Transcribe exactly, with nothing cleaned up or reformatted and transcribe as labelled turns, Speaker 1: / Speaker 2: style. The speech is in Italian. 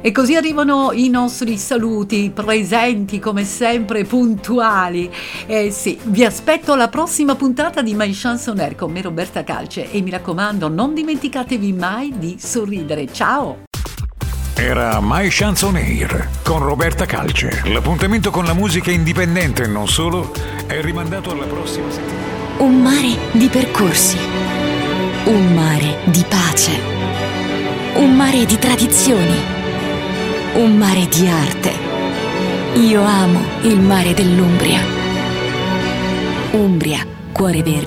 Speaker 1: E così arrivano i nostri saluti, presenti come sempre, puntuali. Eh sì, vi aspetto alla prossima puntata di My Chanson Air con me Roberta Calce e mi raccomando, non dimenticatevi mai di sorridere. Ciao!
Speaker 2: Era My Chanson Air con Roberta Calce. L'appuntamento con la musica indipendente e non solo è rimandato alla prossima settimana.
Speaker 3: Un mare di percorsi, un mare di pace, un mare di tradizioni, un mare di arte. Io amo il mare dell'Umbria. Umbria, cuore verde.